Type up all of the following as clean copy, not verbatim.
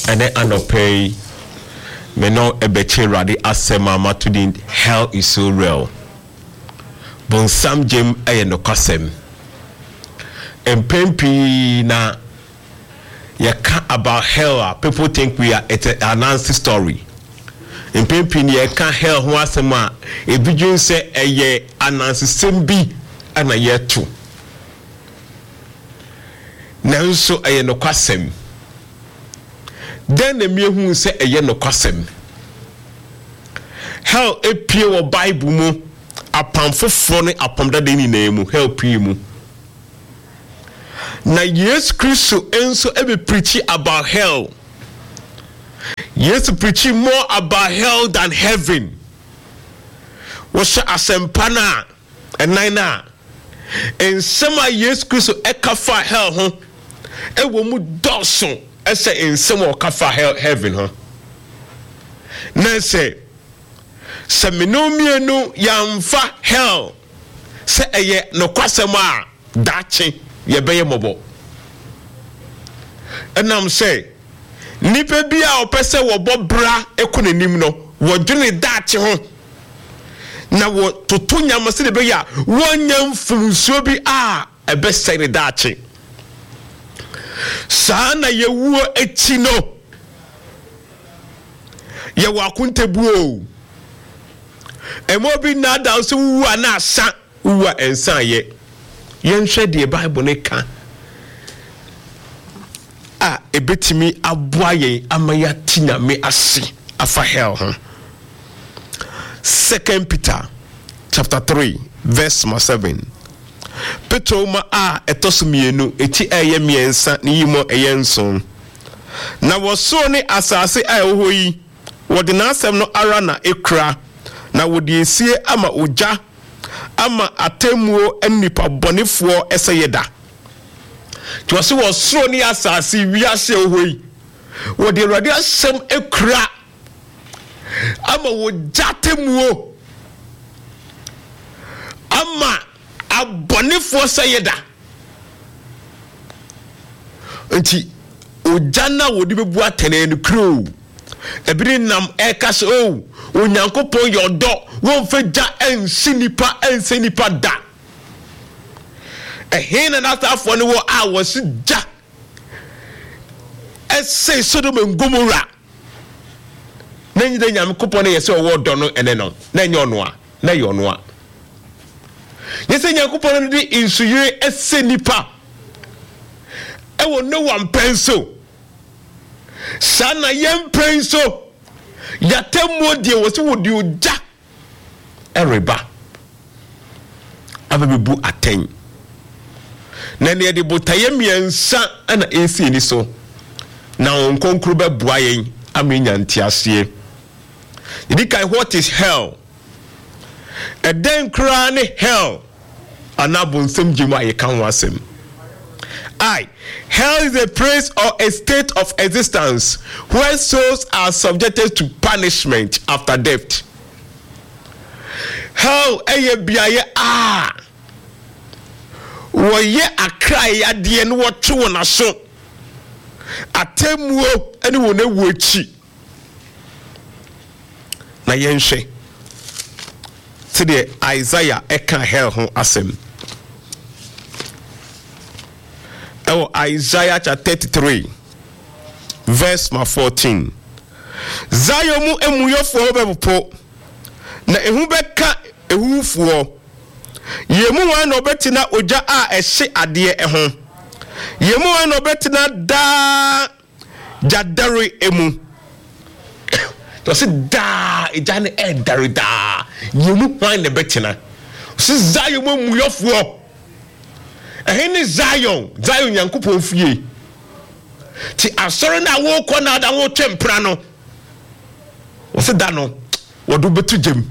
ene anopay me no ebeche rade asema matudi hell is so real bonsam jem eye no kwasem empempi na yeka about hell people think we are an answer story empempi ni yeka hell ho asema ebidwun se eye anansi sembi ana yetu nanso eye no kwasem then the mehu say eye no kwasem hell epie wo bible mu apam foforo ne apam dade ni na mu hell pie mu na yes Christo enso ebe preach about hell. Yes, preaching more about hell than heaven. Washa asempana and nina and some yes Christo ekafa hell huh e wo mu doso ese in some kafa hell heaven huh na say seminomie no yamfa hell se eye no kwasema dachi ye beye mobo enam say nipa bia opese wo bobra ekonanim no wo dwene dachi ho na wo totonya mase de beya wonyam funsuo bi a ebe say dachi sana ye wuo echi no ye wakuntebuo emo bi na da so wu ana sa wu ensan ye yenhwe de bible ne ka ebetimi aboaye amaya tinya me ase afa hell huh? 2 Peter chapter 3 verse 7 Petro ma etosumienu eti eye miensa ni yimo eyenson na woso ne asase ewo yi wode na asem no ara na ekra na wode esie ama oja ama atemuo enipa bonifuo eseyeda to se woso ne asase wiase ohoi wode rade asem ekra ama woja temuo ama abonifo sayeda nti ojana wodi bebu atene no kro ebiri nam ekas o onyankopon yodo won feja ensinipa da ehina na tafo ne wo awose ja ese Sodom and Gomorrah na nyide nyankopon ne yese wo do no ene no na enye ono a na ye ono a yese nyankopon no di insuyire ese nipa ewo no one penso sana yem penso yatemo die wo se wo di oja ereba abebu aten na ne de botaye miensa ana esi ni so na onkonkru be boa yen amenya ntiase Yidika, what is hell? A den krane hell. Anabun sem jima ye kan wasem. Hell is a place or a state of existence where souls are subjected to punishment after death. Hell eye biaye wo ye akrai ade no wo twe na so. Atemuo ene wo na wuachi. Na yenhwe sede Isaiah eka hell ho asem Isaiah chapter 33 verse 14 Zion mu emuyofo bepopo na ehu beka ehufuo yemu wan no betina oja ehye ade eho yemu wan no betina da jadare emu to se da ejane darida yemu wan ne betina se Zion mu emuyofo ehini Zion Yankopon fie ti asore na wo kɔ na da wo twempra no wo se da no wo do betu gem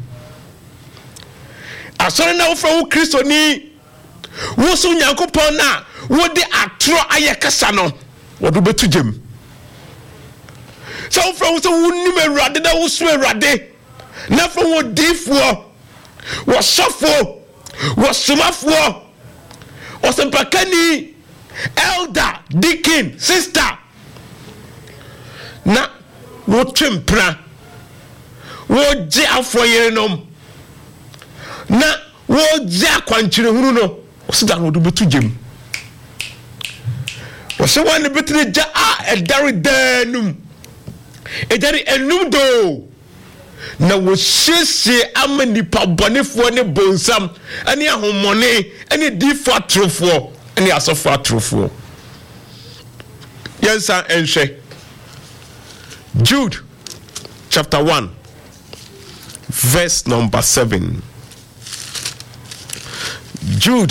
asore na wo fra wo Kristo ni wo so Yankopon na wo de atro ayekasa no wo do betu gem so wo fra wo so wo nim Awurade na wo so Awurade na fra wo difuo wo sofo wo sumafo Osempakani, elder, deacon, sister. na wo twempra wo gye afoyerenom na wo gye akwankyere hunu no so da no do betu gem wo se wan betire gya edare danum edare enum do na wo hyehyɛ ama nipa bɔnefoɔ ne bonsam ɛne ahomɔne ɛne difo atrofoɔ ɛne asɔfo atrofoɔ yɛnsa ɛnhwɛ Jude chapter 1 verse number 7. Jude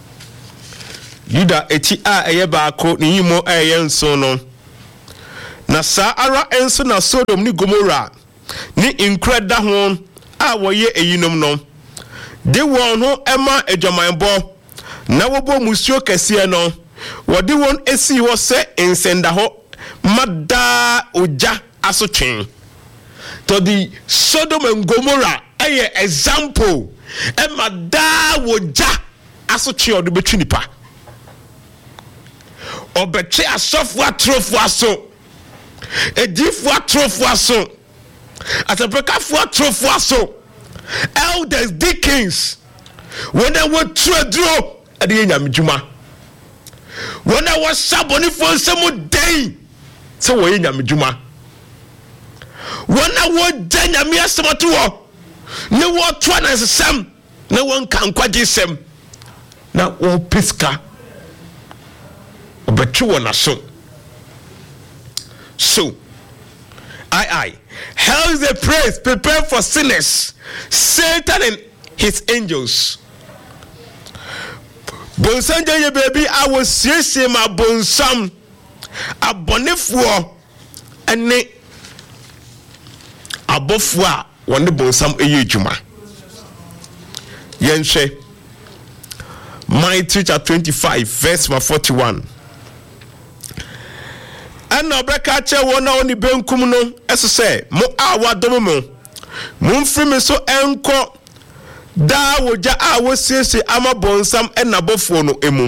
Yuda eti a ɛyɛ baako ne yimo a ɛyɛ nso no na saa ara enso na Sodom ni Gomorrah ni inkreda ho a wɔyɛ eyinom no de wɔn ho ɛma adwamanbɔ na wɔbɔ musuo kɛseɛ no wɔde wɔn esi hɔ sɛ nsenda hɔ mada oja asotwen to the Sodom and Gomorrah ɛyɛ example mada oja asotwen ɔde betwi nipa ɔbɛtwe asɔfo atrofo aso edifo atrofo aso atapekafo atrofo aso elders deacons when they were tredro at the nyamjuma when I was saboni for some day so we nyamjuma when I was nyamia samatuo no what twan as sam no one can kwaje sem na o piska obetwo na so I hell is a place prepared for sinners, Satan and his angels. Bonsanja ye baby, I was see my bonsam a bonifuo and ne abofwa one the bonsam eyejuma. Yenshe Matthew chapter 25 verse 41. And now Beka che wona oni benkum no eso se mo awa domo mo mfiri me so enko da woja a wosiese ama bonsam na bofo no emu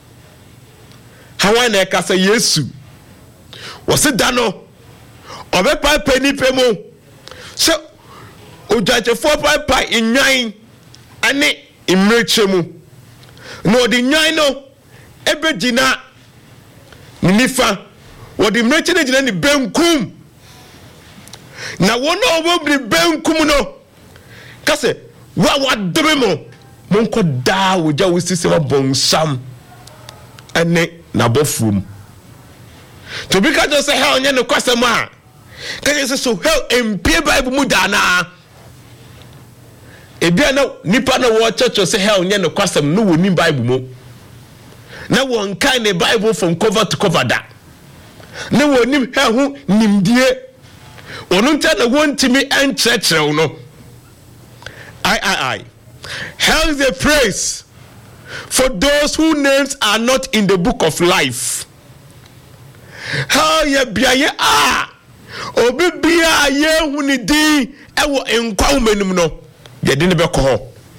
hawan na ka se Yesu wo se da no obepa pani pemu se ojajefo papa inwan ane imrechemu no di nwan no ebegina nifa wodi mreche na gina ni benkum na wono obobri benkum no kase wa dobe mo monko da woja wosisi wa bonsam ene na bofum to bi ka just say hell nya no kwasem a ka say so hell empie bible mu da na ebia na nipa na wo church say hell nya no kwasem no woni bible mu na won kan ne bible from cover to cover da ne wonim ha hu nimdie onunta na wontimi enkyerɛkyerɛw no hell is a place for those whose names are not in the book of life. Hell ye biaye obi bia ye hu ni din ewo enkwa umenum no ye de ne bɛkɔ hɔ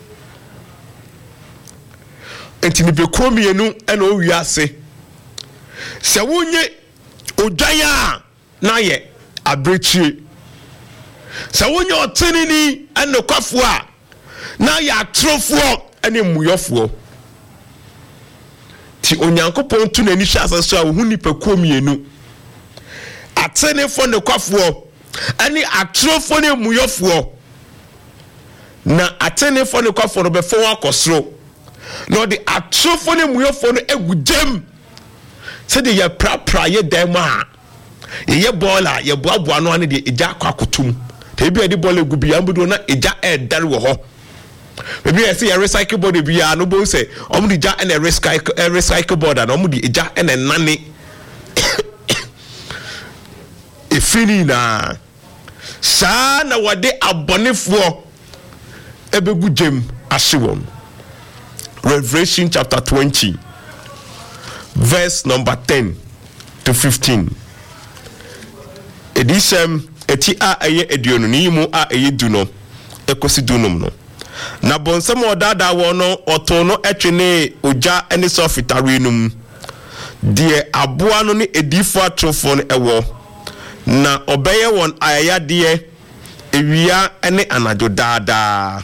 enti ne bɛkɔ mienu ɛna o wiase sɛ wonye odwan na ye abrechie sɛ wonye otenini ɛna kwafo a na ye atrofo ɛna muyɔfo ti onyankopɔn tu n'ani hwɛ asase a wo hu nipa komienu atenefo ne kwafo ɛne atrofo ne muyɔfo na atenefo ne kwafo no bɛfo akɔsoro na ɔde atrofo ne muyɔfo no egudem sɛ de ye prapra ye dema ye bola ye boaboa no ane de eja kwakotum te bia de bola egu bia mbudo na eja dare wo ho bebi ye say recycle board bia no bo say omu de ja na recycle board na omu de eja na nane efini na sa na wade abonefo ebegu jem asewon. Revelation chapter 20 verse number 10 to 15. Edisem eti a eye eduonu ni mu a eye du no ekosi dunum no na bonsam odada wo no oto no etwene oja ene sofitare num de aboa no ne edifo atrofo no ewo na obeye won ayayade ewia ene anajo daadaa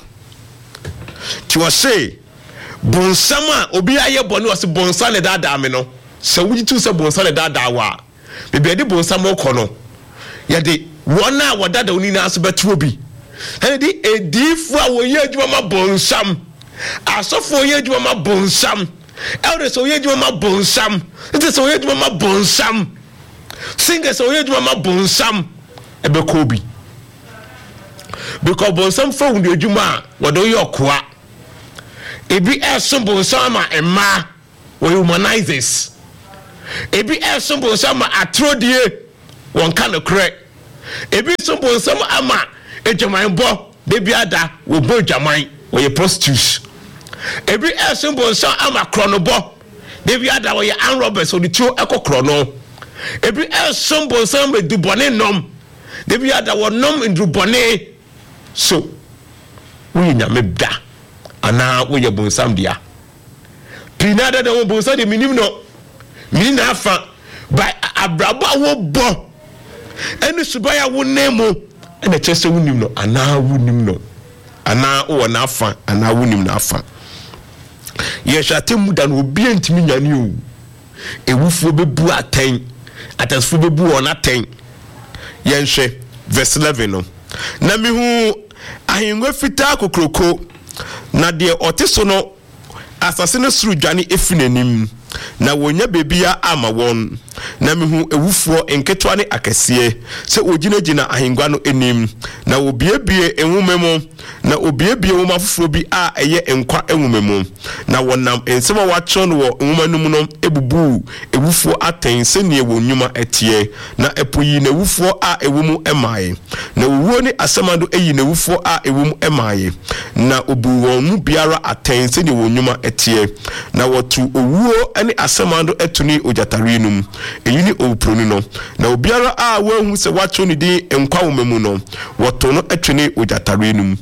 ti wo se bonsama obi aye boni wo se bonsa le daadaa me no se wujitu se bonsa le daadaa wa bebe de bonsama okono ye de wona wodada oni na so betu obi edi edifu a wo ye adwuma ma bonsam asofo ye adwuma ma bonsam elders wo ye adwuma ma bonsam it so ye adwuma ma bonsam singers wo ye adwuma ma bonsam ebe kobi because bonsam fo wo adwuma wodo ye okoa ebi esom bonsam ma emma wo humanizers ebi esom bonsam ma atrodie won ka no kre ebi som bonsam ama ejaman bo bebi ada wo bo jaman wo ye prostitutes ebi esom bonsam ama kronobo bebi ada wo ye an robbers odi tuo ekokrono ebi esom bonsam be dubone nom bebi ada wo nom ndubone so wo nyame da ana wo ye bonsam dia pinada da wo bonsam de minim no minina afa by abraba wo bo eni subaya wo nemo ena chese wunim no ana wunim no ana wo na afa ana wunim na afa ye hwatemu da no obi antimi nyane o ewufuo bebu aten atasfo bebu on aten ye nhwe verse 11 no na mihu ahengwa fita kokroko na de oteso no asase no suru dwane efinanim na wonya bebia ama won na mehu ewufuo enketwa ne akese se oginagina ahengwa no enim na obiebie enwumemo na obiebie wo mafoforo bi a eye enkwa enwumemo na wonam ensema wacho no wo enwumanum no ebubu ewufuo aten se ne wonwuma etie na epoyi na ewufuo a ewumu emaye na wuo ni asemando eyi na ewufuo a ewumu emaye na obu won mu biara aten se ne wonwuma etie na wotu owuo ene asemando etuni ojatarinum eyi ni opronu no na obiara a wahu se wacho ni di enkwa womemu no woto no etuni ojatarinum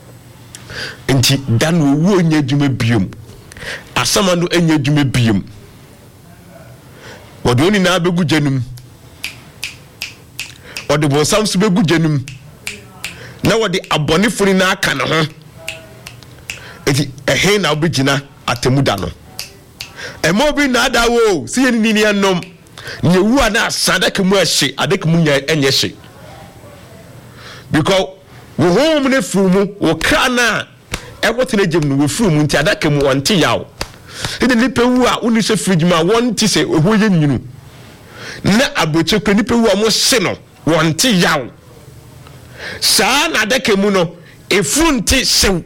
enti dan owuo nya dwuma biom asemando enya dwuma biom wodoni na begu janum wode bonsam so begu janum na wode abonefori na aka ne ho enti ehe na obegina atemuda no emo bi na dawo si ye ni anom nyewu ana sadaka mu ahye adaka mu nya enye hye because wo home ne frumu wo kana ekotene gem no wo frumu nti adaka mu onte yawo ede nipa wu a uni se fridgema won ti se eho ye nyinu na aboche ko nipa wu a mo se no wonte yawo saa na adaka mu no efrunti sew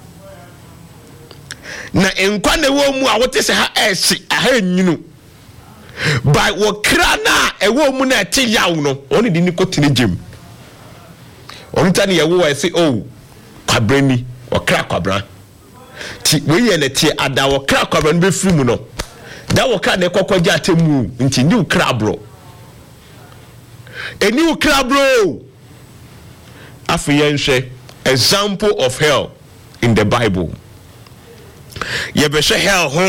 na enkwa na wo mu a wote se ha esi aha nyinu by wo kra na ewo mu na ete yawo no oni di ni kotene gem onta ne yawo wa se oh kwabrani wo kra kwabra ti we ye na ti ada wo kra kwabra no be firi mu no da wo kra na kokogya atemu nti ni wo kra bro eni wo kra bro afiyenhwe example of hell in the Bible. Ye be she hell ho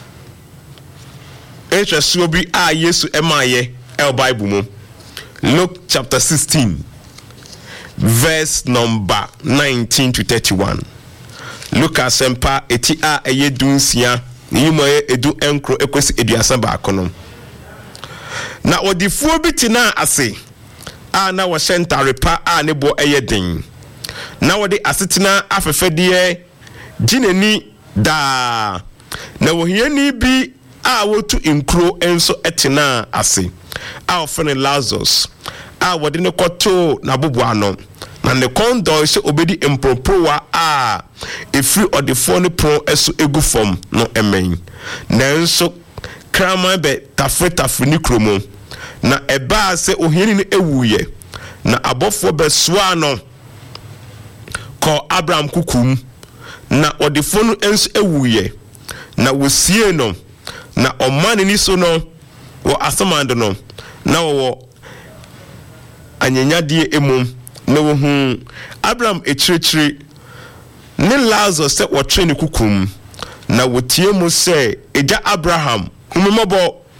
so bi a Yesu emaye el Bible mu. Luke chapter 16 verse number 19 to 31. Luke asempa eti a eye dunsia yimoye edu enkro ekosi eduasa ba akono. Na odifuo bi tina ase a na wo sentare pa a ne bo eye den. Na wo de asetina afefede jineni da na wohiani bi a wotu inkro enso etina ase a ofene Lazarus a wode ne koto na boboano na ne kondo se obedi emproprowa a efri odefo ne pro eso egufom no emen na enso krama be tafre ni kromo na eba se ohiani ne ewuye na abofo be soa no ko Abraham kukum na odefo no enso ewuye na wosie no na omane ni so no wo asamando no na wo anyanyade emum na wo hu Abraham echirechiri ne Lazarus se wo twene kukum na wotie mu se eja Abraham humemabo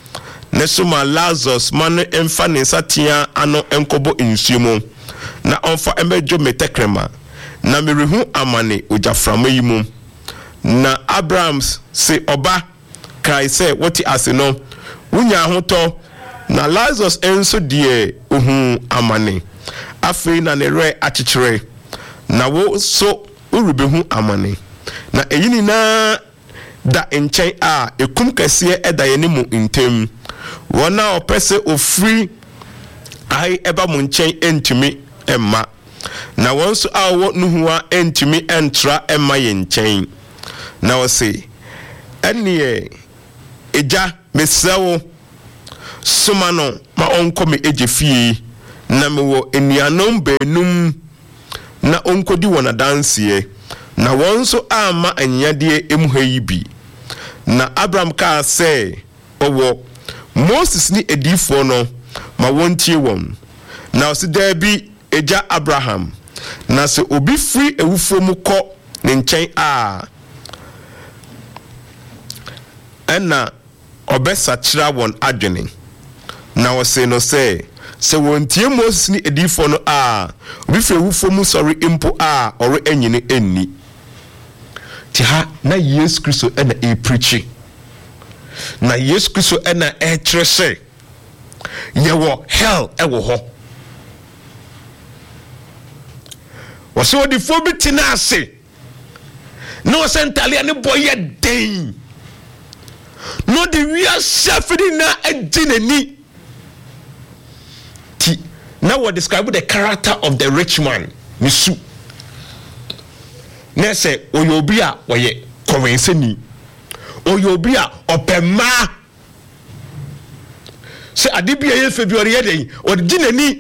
Nesuma Lazarus man emfa ne nsatia ano enkobo nsumo na onfa emejo metekrema na merehu amane ojaframa yimu na Abrahams se oba kai se woti ase no wunya hoto na Lazarus enso die ohu amane afei na ne re achichire na wo so urubehu amane na eyini na da enchen a ekum kese eda ye mu ntem wona opese ofri ai eba mu nchen entumi emma na wonso a wo nuhua entumi entra emma ye nchen na wo se enie eja mesewo sumano ma onko me ejefie na me wo enianom benum na onkodi wona dansie na wonso ama anyade emuhayi bi na Abraham ka say owo Moses ni edifo no ma wontie won na osi da bi eja Abraham na se obi free ewufo mu kɔ ne nkyɛn a ɛna obesa kyira won adwene na wose no say se wontie Moses ni edifo no a obi free ewufo mu sɔre impo a ɔre anyine enni ti ha na Yesu Kristo ena preachi na Yesu Kristo ena trese yewo hell ewo ho wose odi fo bi tinase no sentalia ne boye den no de we are suffering na adinani ti now we describe the character of the rich man nisu na say oyobi a oye kɔwenseni oyobi a opema se adibia ye February ye den odinani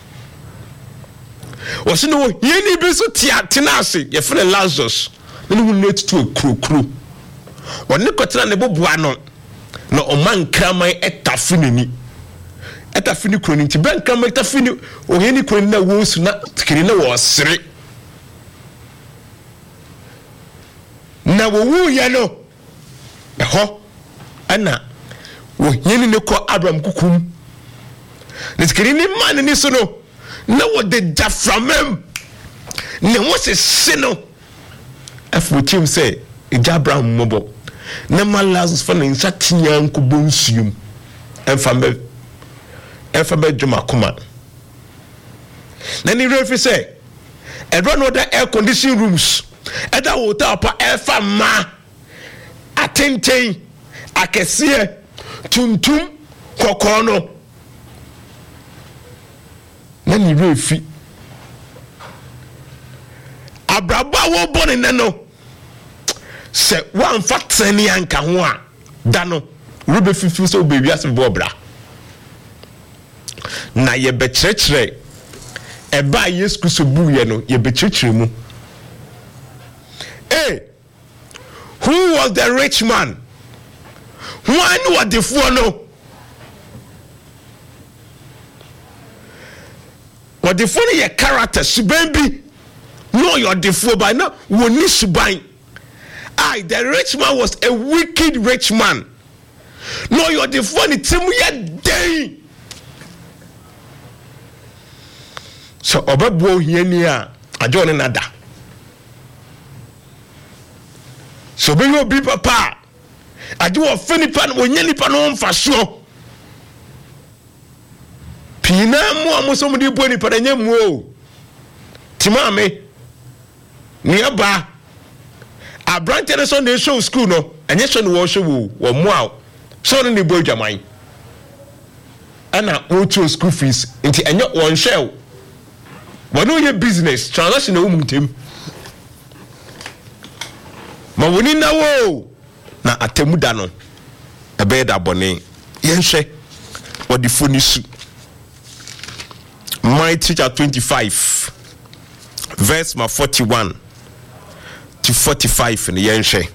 osino yeni bi so tiatenase ye fere Lazarus ne hu net to krokro woni kotena ne boboa no na oman kraman etafini kroni nti ben kraman etafini oyeni kroni na wosu na tikiri na wo sere na wo ya no eho ana wo yeni ne ko Abraham kukum ne tikiri ni man ni so no na wo de jaframem ne wo se no afu tim say eja Abraham mobo na ma Lazarus fa ne nsatia nkobo nsuum emfa be djuma kuma na ni refi say e run other air conditioning rooms eda hotel pa efa ma atenten akese tuntum kokono na ni refi abraba wo boni nano se wan fatani anka ho a dano rube fifi so be wiase bobra na ye be kyerkyere e ba Yesu Kristo buye no ye be kyerkyere mu who was the rich man why no what the fool no what the fool your character suban bi no your default by now woni suban the rich man was a wicked rich man no your default timu ye day so obabo hiani a ajo ne nada so be you be papa ajo ofeni pa no nya nipa no mfa so pina mu amosom di boni pa nya mu o timame ni aba abrante so na show school no enye so no wo show wo mu a so no ni bo dwaman ana wo to school fees nti enye won share wonu ye business transaction na umuntem ma woni na wo na atemuda no ebe da bone yenhwe wodi fonisu Matthew chapter 25 verse 41 to 45 in yenhwe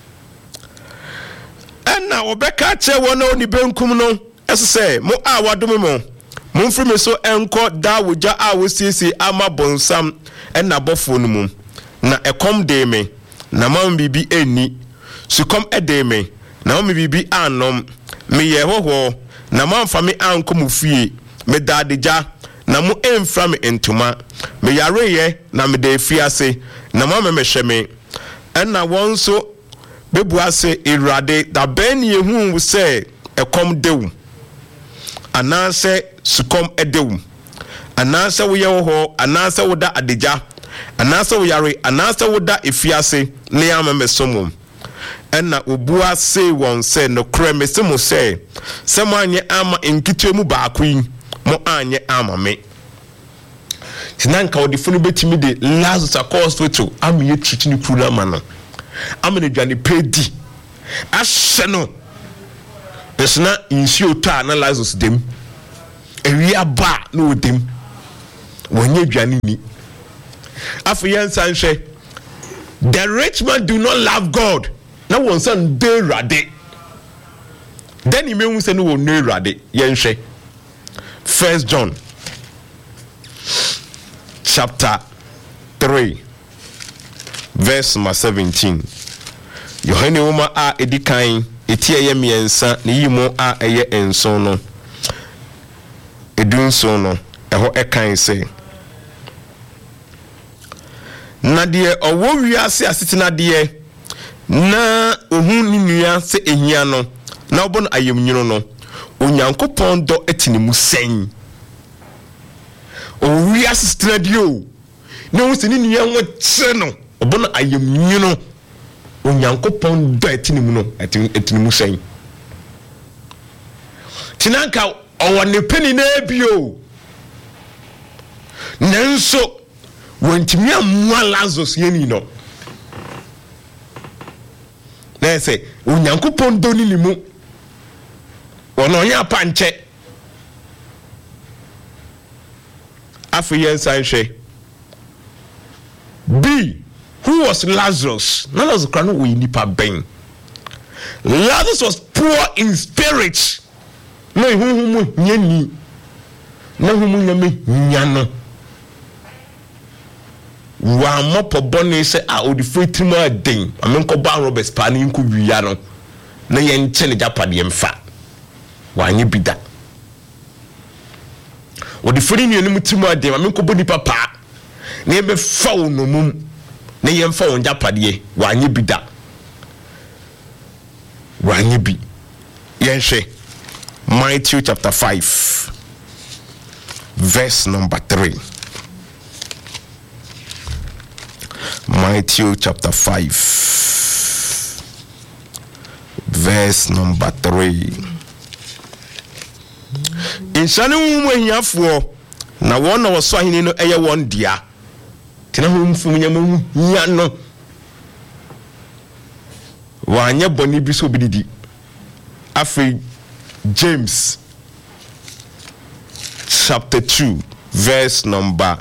na obeka che wona oni benkum no esese mo a wadome mo mumfiri me so enko da woja a wosisi ama bonsam na bofo no mum na ekom de me na mam bibi eni sukom ede me na mam bibi anom me ye hoho na mamfa me anko mu fie me dadeja na mu emfra me entoma me yareye na me da fiase na mama me hweme enna wonso bebuase irade da ben yehu se ekom dewu anase sukom edewu anase wo ye ho anase wo da adeja anase wo yare anase wo da efiase ne yama me somom enna obua se won se no kreme se mo se mo anye ama nkitemu baako yi mo anye ama me tinanka odifo no betimi de Lazarus across hospital am ye chichini kura ma no am ne dwane pedi ahye no besna insio ta na Lazarus dem ewia ba na odem wonye dwane ni afiyan sanhwe the rich man do not love God na won san de rade then he mean say no won no rade yenhwe 1 John chapter 3 verse 17 Yohane woma a edikan etie ye miensa ne yimo a eye enson no edunson no eho ekan se na de owo wiase asetina de na ohun ni nua se ehia no na obo no ayemnyuno no onyankopon do etini mu sen o wiase asetina de o na wo se ni nua wo tse no obo no ayemnyuno onyankopon do etini mu no etini mu sen tinanka owo ne peni na bio nanso wantimi amwa Lazarus yeni no na say onyankopon do ni limu ono nya panche afiyen sanhwe B who was Lazarus? Lazarus krano we nipa ben. Lazarus was poor in spirit. No humu nyeni na humu nyame nyano wa mopo boni se a odifetima den amenko ba Robert Pani nku wiya no na ye nche ne japade mfa wa nye bida odiferi ni enu mutima den amenko boni papa na ye be fa no mum na ye mfa won japade wa nye bida wa nye bi ye hwe Matthew chapter 5 verse number 3 Matthew chapter 5 verse number 3 Insane mu ahiafo na won na woso ahini no eye won dia tena ho mfum nyam nya no wanye boni bi so bididi afi James chapter 2 verse number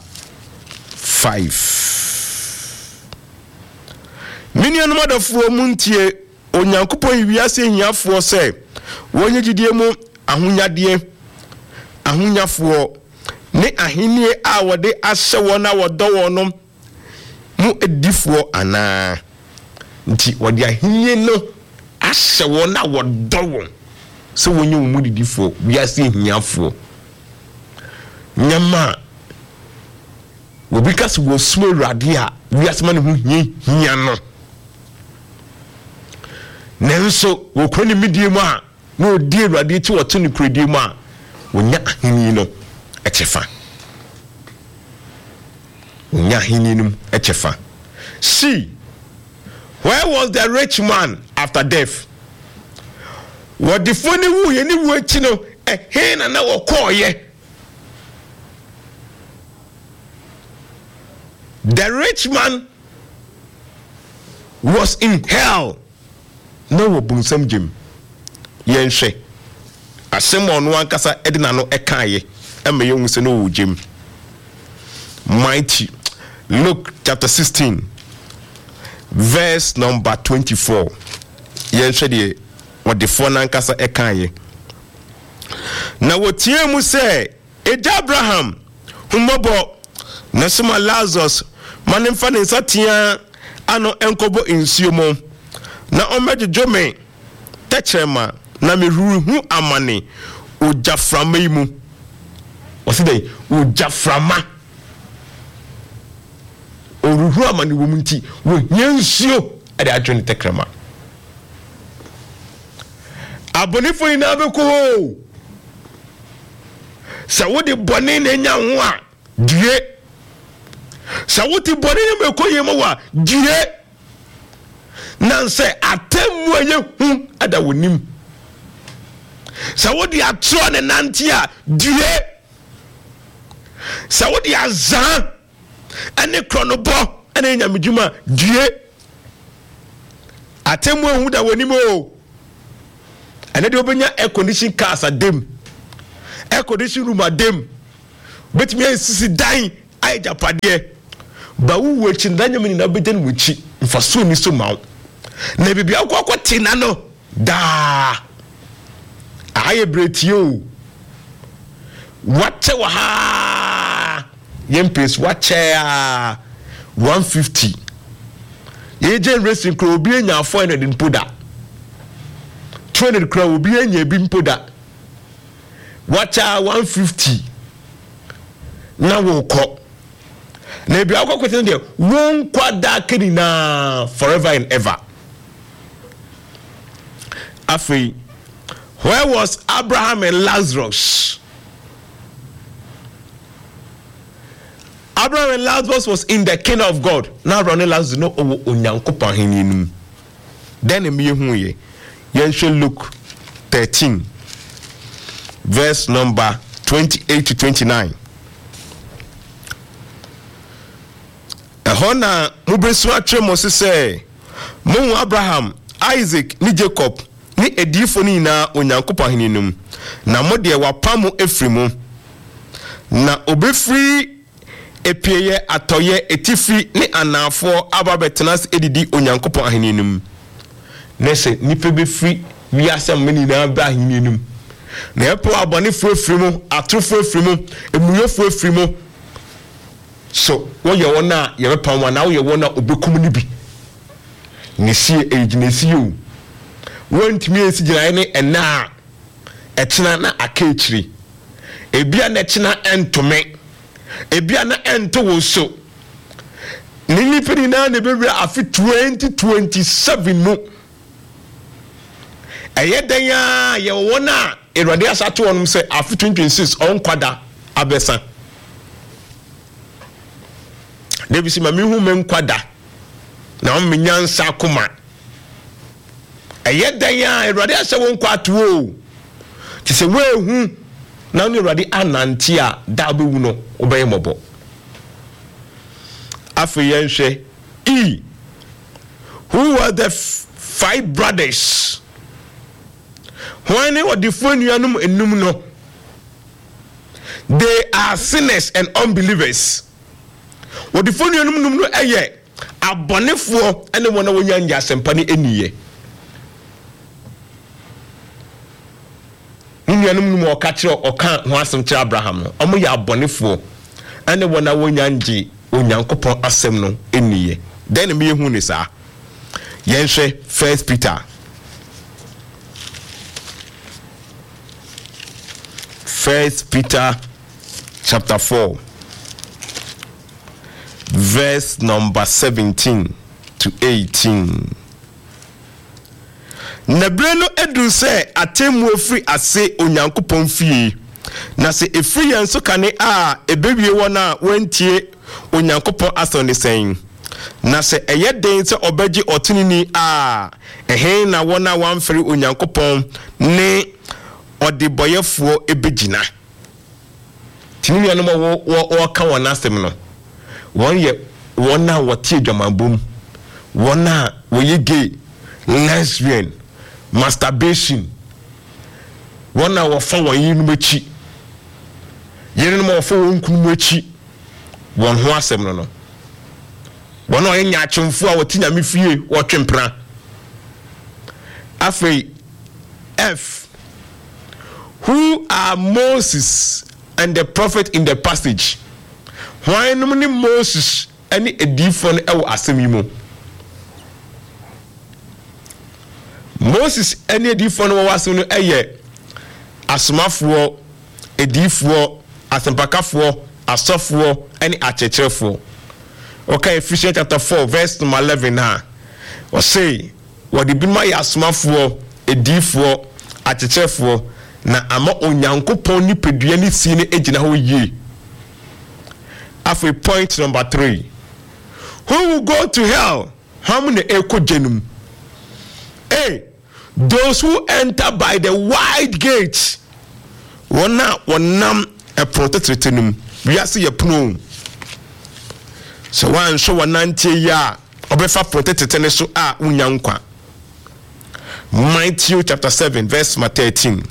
5 Minion motherfo muntie onyankopon wiase hiafo se wonye gidie mu ahunyafo ne ahenie a wode ahye wona wodo wono mu edifo ana nti wode ahenie no ahye wona wodo won so wonye mu didifo wiase hiafo nyama obikas wo sumo rade a wiase man hu hia no nenso wo kroni midie mu a no die rade ti wo to ne kredi mu a wonya ahini no echefa wonya ahini no echefa. See, where was the rich man after death? What the funny who ye ni wo echi no he na wo koye. The rich man was in hell. No wo bunsam jim yenhwe asem ono ankasa edina no ekaye ema ye hunse no wo jim. Mighty Luke chapter 16 verse number 24 yenhwe de what the phone ankasa ekaye na wotie mu se eja Abraham humobo na sima Lazarus manimfa ne satia ano enkobo insuomo na omejojo me techrema na me ruhu amane ojaframa imu oside ojaframa oruhu amani wo munti wo nyensuo ade adwene tekrama abonifo ina beko sa wodi bone na nya ho a die sa wodi bone na meko yema wa die nanse atemu aye hu ada wonim sa wodi atro ne nante a die sa wodi azan ane kronobo ane nyamedwuma die atemu hu da wonim o ane de obenya air condition cars adem air condition room adem betimi ansisi dan ay japade ba wu wechi ndanya mini na beden wechi mfaso ni so maw na bibia akwakwati na no da aye bretio wache wa ha yempes wache a 150 yeje racing kro obi enya 400 mpoda 200 kro obi enya bi mpoda wacha 150 na woko na bia akwakwati de won kwada kini na forever and ever. Afei, where was Abraham and Lazarus? Abraham and Lazarus was in the kingdom of God. Now Abraham and Lazarus no onyankopon hininu. Then me hu ye. Yen should Luke 13 verse number 28 to 29. Ehona mubresu atwe Moses say, "Mo Abraham, Isaac, ni Jacob, ni edifo ni na onyankopon hininu. Na mo de wapamu efrimu. Na obefri epieye atoye etifi ni anafo ababetenas edidi onyankopon ahininu. Nese nipe befri wiase meni na ba ahininu. Na epo abone fu efrimu, atofo efrimu, emuyofo efrimu. So, wo ye wona ye bepam wa na wo ye wona obekum ni bi. Nisi ejinesi o. Wontimi esijira ne ena etena na akechiri. Ebia na etena entome. Ebia na ento wo so. Nini pedi na ne bebra afi 2027 mu. Eyeden ya ye wona Erade asato onum se afi 2026 on kwada abesa. Debisi ma mihu men kwada na on menyansa kuma eyeden ya Erade asa won kwato o ti se we hu na on Erade ananti a da bewu no obeye mobo afi yenhwe who were the 5 brothers when they were the nuanum enum no they are sinners and unbelievers. What the phone nuanum no eye abonefo ene wona wonyanja asempa ne eniye nuanum no oka kire oka ho asem kire Abraham no omo ya abonefo ene wona wonyanje onyankopon asem no eniye then me hu ni sa yenhwe 1 Peter 1 Peter chapter 4 verse number 17 to 18. Nebreno edu se atemu ofri ase onyankopon fie na se efri yenso kane a ebewie wona wentie onyankopon asone sen na se eyeden se obeji otunini a ehe na wona wanfri onyankopon ne odiboyefuo ebegina tinini anoma wo ka wona asem no won ye wona wotie dwamabom wona wo ye gay lesbian masturbation wona wo fa won yi numachi yene no wo fa won kunumachi won ho asem no wona ye nyaachemfu a wotinya me fie wo twempra afei F. Who are Moses and the prophet in the passage? Why no Moses any edifon ewo asemimo? Moses any edifon wo wasem no eye asomafoɔ ediifoɔ asempakafoɔ asɔfoɔ ɛne akyerɛkyerɛfoɔ. Okay, Ephesians chapter 4 verse number 11 na say what the binom ayɛ asomafoɔ ediifoɔ akyerɛkyerɛfoɔ na ama onyankopɔn nipadua ne si ne egyina hɔ yie. After point number 3, who will go to hell? How many eko genum? Hey, those who enter by the wide gate. Wana wanam a protected tenum. We are see a pno. So one show 90 ya obefa protected tennis so unyankwa. Matthew chapter 7 verse 13.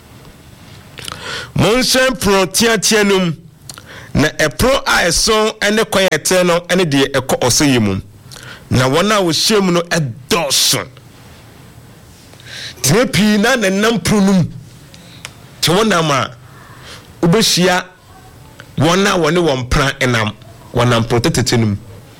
Monsen protiatianum na epro a eso ene kwa eternal ene de ekọ oseyemu. Na wana wo hyem no edoso. Tepi na nenam pronum. Te wana ma ubehia wana wone wompra enam wanam protectenum.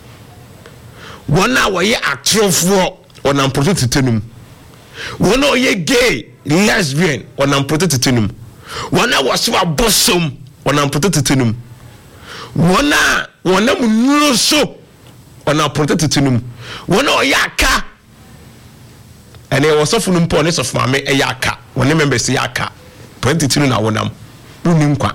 Wana wo ye atrofo wanam protectenum. Wana wo ye gay lesbian wanam protectenum. Wana wo so abosom wanam protectenum. Wana munuro so wanam protectenum. Wana wo ye aka ene wo sofo num pon ne sofo ma me e aka woni members ye aka 22 na wonam runim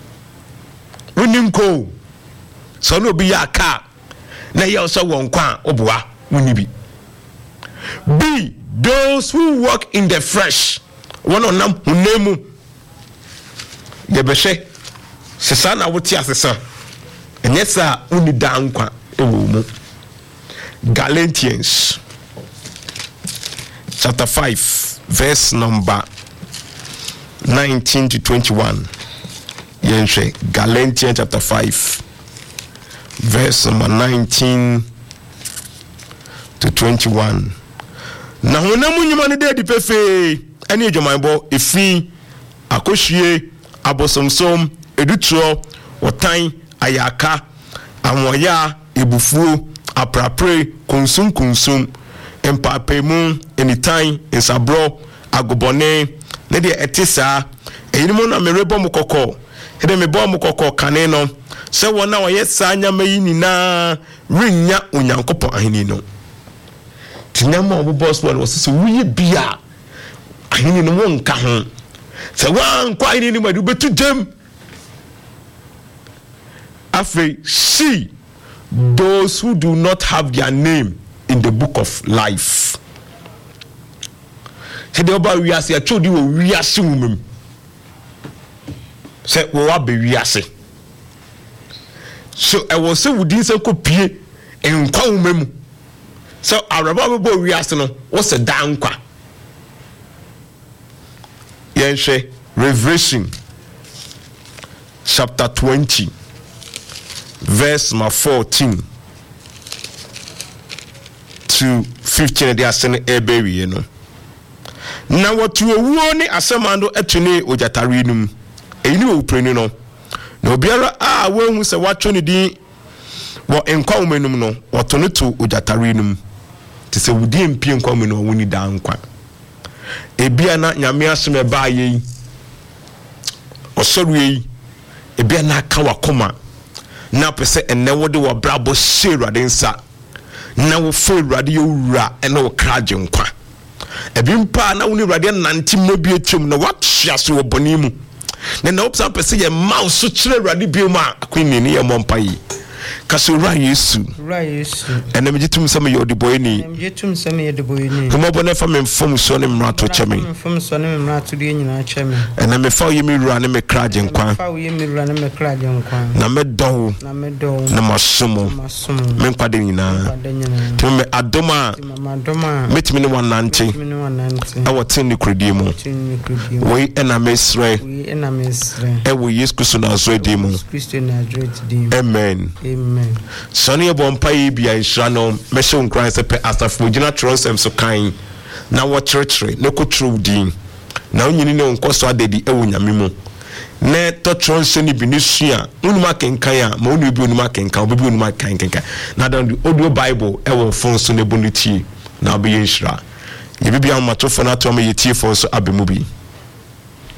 ko so no bi ya aka na ye so won kwa oboa woni bi. B, those who walk in the flesh one onam hunemu ye behwe sesa na wote asesa enye sa uni da nkwa ewo mu. Galatians chapter 5 verse number 19 to 21. Yenhwe Galatians chapter 5 verse number 19 to 21. Na honamu nyuma ne de pefe ene adwamanbo efi akohwie abosomsom edutro wotan ayaka amoya ebufuo aprapre konsum empapemu anytime ensabro agobone ne de etisa eyinimo na merebo mukoko ede mebo mukoko kane no se wona woye sa nyama yi nina renya onyankopon ahini no tinyama obo boss one was so wuye bia ahini no wonka ho se wan kwa ahini ni madu betu dem afre see those who do not have their name in the book of life. Say the oba wiase atwodi wo wiase wumem. Say wo wa be wiase. So I was say wudin say kopie enkwa wumem. So araba bo wiase no wo se dankwa. Yenhwe Revelation chapter 20 verse 14 to 15 they are saying baby you know. Na watu owuo ni asemando etune ojatare num eyini oprenu no na obiara a wehu se watwo ne din wo enkwa omenum no wotono to ojatare num te se wudi empie enkwa omenum woni da nkwa ebia na nyame aseme ba yi osoru yi ebia na aka wakoma na pese enne wode wo brabo sherade nsa na wo forade yowura ene wo kraje nkwa ebimpa na woni rade nante mobie twem na watwia so oboni mu na opsa pese ye mouse kire rade biom a akwini ne ye mompa yi kaso ra Yesu ene mejitum sema ye odiboyeni kuma bone fa memfom so ne mrato cheme ene me fa ye mi rura ne me kraje nkwa na me do na masomo me nkwade nyina tume adoma metimi ne wanante awotin ni kredie mu we ena mesre ewo Yesu Kristo na azodi mu amen. Amen. Sonny Bompai bia inshano mission Christ pe asafo gina tronsem so kan na wo church ne ko true din na onyini ne nkoso adedi ewo nyame mu ne to tronse ni bi ni sua unuma kenkan a ma onu bi unuma kenkan obi unuma kenkan na dan audio bible ewo phone so ne boniti na obi yinshira ye bibia matofo na to ma yetie phone so abemu bi